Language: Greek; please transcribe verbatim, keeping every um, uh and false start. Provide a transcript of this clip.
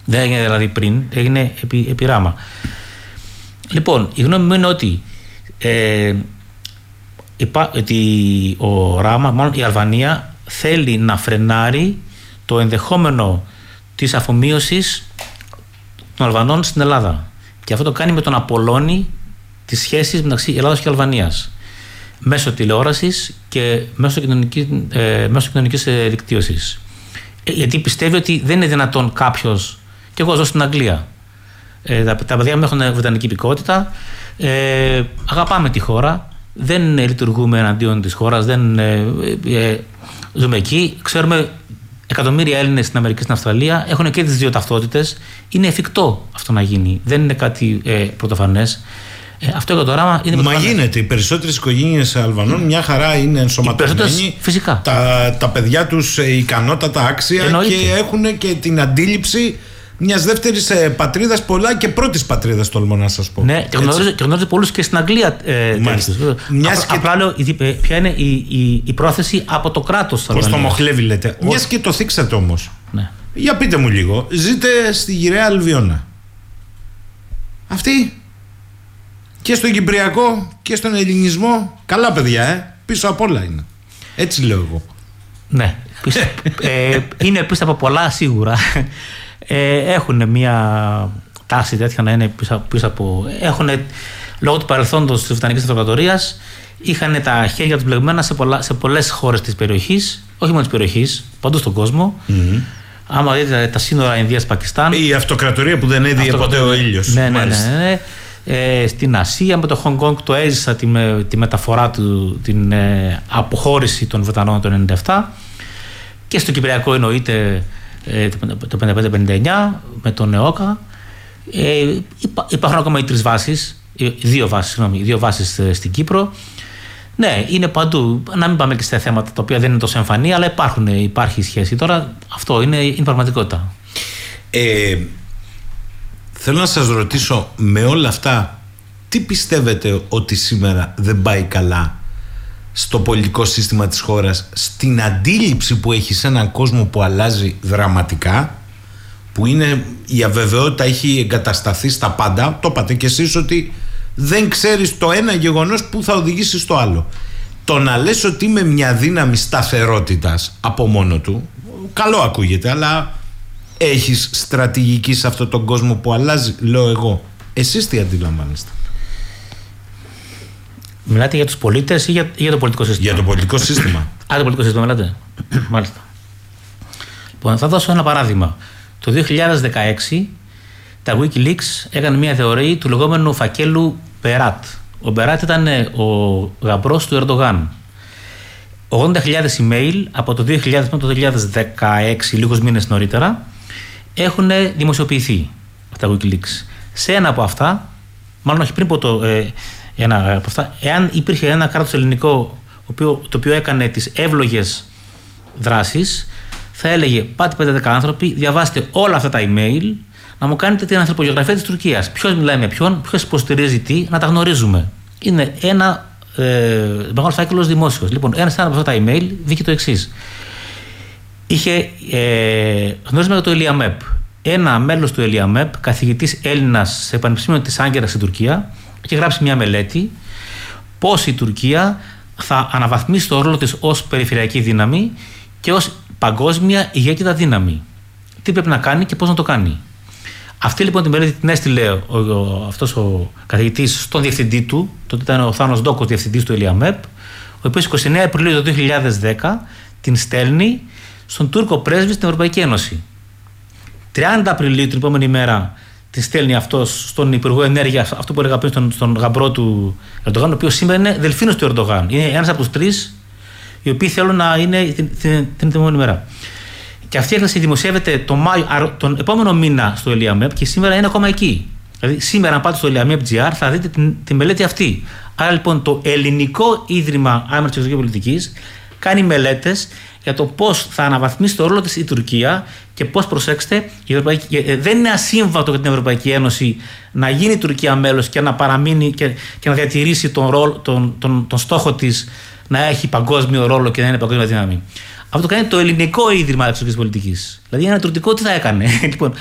Δεν έγινε δηλαδή πριν, έγινε επί, επί Ράμα. Λοιπόν, η γνώμη μου είναι ότι, ε, υπά, ότι ο Ράμα, μάλλον η Αλβανία, θέλει να φρενάρει το ενδεχόμενο της αφομοίωσης των Αλβανών στην Ελλάδα. Και αυτό το κάνει με τον απολώνει τις σχέσεις μεταξύ Ελλάδος και Αλβανίας. Μέσω τηλεόρασης και μέσω κοινωνικής, ε, μέσω κοινωνικής ε, δικτύωσης. Ε, γιατί πιστεύει ότι δεν είναι δυνατόν κάποιος. Και εγώ ζω στην Αγγλία. Ε, τα, τα παιδιά μου έχουν βρετανική υπηκότητα. Ε, αγαπάμε τη χώρα. Δεν ε, λειτουργούμε εναντίον της χώρας. Δεν ε, ε, ζούμε εκεί. Ξέρουμε εκατομμύρια Έλληνες στην Αμερική και στην Αυστραλία. Έχουν και τις δύο ταυτότητες. Είναι εφικτό αυτό να γίνει. Δεν είναι κάτι ε, πρωτοφανές. Ε, αυτό για το Ράμα είναι. Μα γίνεται. Οι περισσότερες οικογένειες Αλβανών μια χαρά είναι ενσωματωμένοι. Φυσικά. Τα, τα παιδιά τους ικανότατα, άξια. Εννοείται. Και έχουν και την αντίληψη μιας δεύτερης πατρίδας, πολλά και πρώτης πατρίδας, τολμώ να σας πω. Ναι, και γνωρίζω, και γνωρίζω πολλούς και στην Αγγλία. Ε, Μιας και... Απλά λέω, ποια είναι η, η, η πρόθεση από το κράτος. Πώς το μοχλεύει, λέτε. Ως... Μιας και το θίξατε όμως. Ναι. Για πείτε μου λίγο. Ζείτε στη γυραιά Αλβιώνα. Αυτή. Και στον Κυπριακό και στον Ελληνισμό. Καλά παιδιά, ε. Πίσω απ' όλα είναι. Έτσι λέω εγώ. Ναι. Πίσω, ε, είναι πίσω από πολλά σίγουρα. Ε, έχουν μια τάση τέτοια να είναι πίσω, πίσω από. Έχουν, λόγω του παρελθόντος της Βρετανικής Αυτοκρατορίας, είχαν τα χέρια τους μπλεγμένα σε, σε πολλές χώρες της περιοχής, όχι μόνο της περιοχής, παντού στον κόσμο. Mm-hmm. Άμα δείτε τα σύνορα Ινδίας-Πακιστάν. Η αυτοκρατορία που δεν έδιε ποτέ ο ήλιος. Ναι, ναι, ναι, ναι. Ε, στην Ασία, με το Χονγκ Κονγκ το έζησα τη, με, τη μεταφορά του, την ε, αποχώρηση των Βρετανών το ενενήντα επτά, και στο Κυπριακό εννοείται ε, το πενήντα πέντε πενήντα εννιά με τον ΕΟΚΑ. Ε, υπά, υπάρχουν ακόμα οι τρεις βάσεις, οι δύο βάσεις, συγγνώμη, οι δύο βάσεις ε, στην Κύπρο. Ναι, είναι παντού. Να μην πάμε και στα θέματα τα οποία δεν είναι τόσο εμφανή, αλλά υπάρχουν, υπάρχει σχέση. Τώρα αυτό είναι, είναι πραγματικότητα. Ε, Θέλω να σας ρωτήσω, με όλα αυτά, τι πιστεύετε ότι σήμερα δεν πάει καλά στο πολιτικό σύστημα της χώρας, στην αντίληψη που έχει σε έναν κόσμο που αλλάζει δραματικά, που είναι, η αβεβαιότητα έχει εγκατασταθεί στα πάντα. Το είπατε κι εσείς ότι δεν ξέρεις το ένα γεγονός που θα οδηγήσει στο άλλο. Το να λες ότι είμαι μια δύναμη σταθερότητας από μόνο του, καλό ακούγεται, αλλά... Έχεις στρατηγική σε αυτόν τον κόσμο που αλλάζει, λέω εγώ. Εσείς τι αντιλαμβάνεστε? Μιλάτε για τους πολίτες ή για, για το πολιτικό σύστημα? Για το πολιτικό σύστημα. Α, το πολιτικό σύστημα μιλάτε. Μάλιστα. Λοιπόν, θα δώσω ένα παράδειγμα. Το δύο χιλιάδες δεκαέξι τα WikiLeaks έκανε μια θεωρία του λεγόμενου φακέλου Μπεράτ. Ο Μπεράτ ήταν ο γαμπρός του Ερντογάν. ογδόντα χιλιάδες email από το δύο χιλιάδες μέχρι το δύο χιλιάδες δεκαέξι, λίγους μήνες νωρίτερα, έχουν δημοσιοποιηθεί από τα WikiLeaks. Σε ένα από αυτά, μάλλον όχι πριν από το ε, ένα από αυτά, εάν υπήρχε ένα κράτος ελληνικό οποίο, το οποίο έκανε τις εύλογες δράσεις, θα έλεγε: πάτε πέντε δέκα άνθρωποι, διαβάστε όλα αυτά τα email, να μου κάνετε την ανθρωπογεωγραφία της Τουρκίας. Ποιος μιλάει με ποιον, ποιος υποστηρίζει τι, να τα γνωρίζουμε. Είναι ένα ε, μεγάλο φάκελος δημόσιος. Λοιπόν, ένα από αυτά τα email βγήκε το εξής. Είχε ε, γνωρίζουμε το Ελιαμέπ. Ένα μέλος του Ελιαμέπ, καθηγητής Έλληνας σε Πανεπιστήμιο της Άγκυρας στην Τουρκία, είχε γράψει μια μελέτη πώς η Τουρκία θα αναβαθμίσει το ρόλο της ως περιφερειακή δύναμη και ως παγκόσμια ηγέτητα δύναμη. Τι πρέπει να κάνει και πώς να το κάνει. Αυτή λοιπόν τη μελέτη την έστειλε ο, ο, αυτός ο καθηγητής στον διευθυντή του, τότε ήταν ο Θάνος Ντόκος, διευθυντής του Ελιαμέπ, ο οποίος εικοστή ενάτη Απριλίου του δύο χιλιάδες δέκα την στέλνει στον Τούρκο πρέσβη στην Ευρωπαϊκή Ένωση. τριάντα Απριλίου, την επόμενη μέρα, τη στέλνει αυτός στον Υπουργό Ενέργειας, αυτό που έλεγα πριν, στον, στον γαμπρό του Ερντογάν, ο οποίος σήμερα είναι δελφίνος του Ερντογάν. Είναι ένας από τους τρεις οι οποίοι θέλουν να είναι την, την, την επόμενη μέρα. Και αυτή η έκθεση δημοσιεύεται τον, Μάιο, τον επόμενο μήνα στο Ελιαμέπ και σήμερα είναι ακόμα εκεί. Δηλαδή, σήμερα, αν πάτε στο Ελιαμέπ τζι αρ, θα δείτε την, τη μελέτη αυτή. Άρα, λοιπόν, το Ελληνικό Ίδρυμα Άμυνας και Εξωτερικής Πολιτικής κάνει μελέτες για το πώς θα αναβαθμίσει το ρόλο της η Τουρκία και πώς, προσέξτε, η Ευρωπαϊκή, δεν είναι ασύμβατο για την Ευρωπαϊκή Ένωση να γίνει η Τουρκία μέλος και να παραμείνει και, και να διατηρήσει τον, ρόλο, τον, τον, τον στόχο της να έχει παγκόσμιο ρόλο και να είναι παγκόσμια δύναμη. Αυτό το κάνει το Ελληνικό Ίδρυμα Εξωτερικής Πολιτικής. Δηλαδή, ένα τουρκικό τι θα έκανε. Λοιπόν,